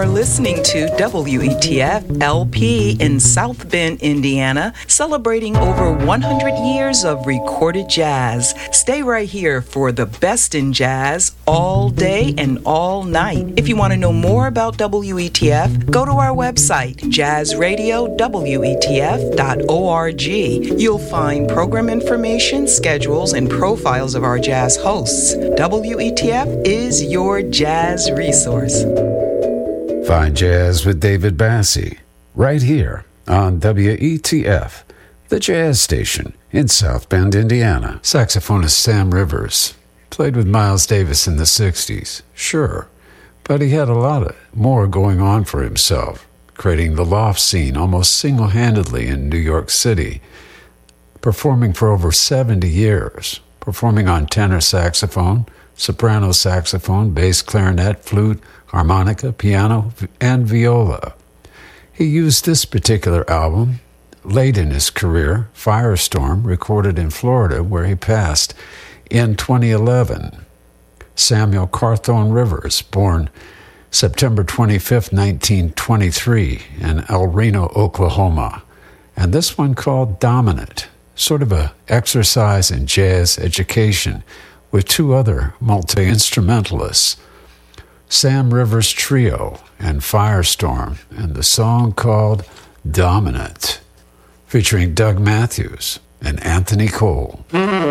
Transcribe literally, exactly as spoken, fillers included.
You're listening to W E T F L P in South Bend, Indiana, celebrating over one hundred years of recorded jazz. Stay right here for the best in jazz all day and all night. If you want to know more about W E T F, go to our website, jazz radio w e t f dot org. You'll find program information, schedules, and profiles of our jazz hosts. W E T F is your jazz resource. Fine Jazz with David Bassie, right here on W E T F, the jazz station in South Bend, Indiana. Saxophonist Sam Rivers played with Miles Davis in the sixties, sure, but he had a lot of more going on for himself, creating the loft scene almost single-handedly in New York City, performing for over seventy years, performing on tenor saxophone, soprano saxophone, bass clarinet, flute, harmonica, piano, and viola. He used this particular album late in his career, Firestorm, recorded in Florida, where he passed in twenty eleven. Samuel Carthone Rivers, born September twenty-fifth, nineteen twenty-three, in El Reno, Oklahoma. And this one called Dominant, sort of a exercise in jazz education with two other multi-instrumentalists, Sam Rivers Trio and Firestorm, and the song called Dominant, featuring Doug Matthews and Anthony Cole.